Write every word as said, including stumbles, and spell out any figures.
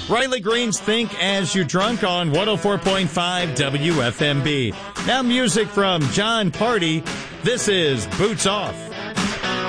Riley Green's Think As You're Drunk on one oh four point five W F M B. Now music from John Party. This is Boots Off.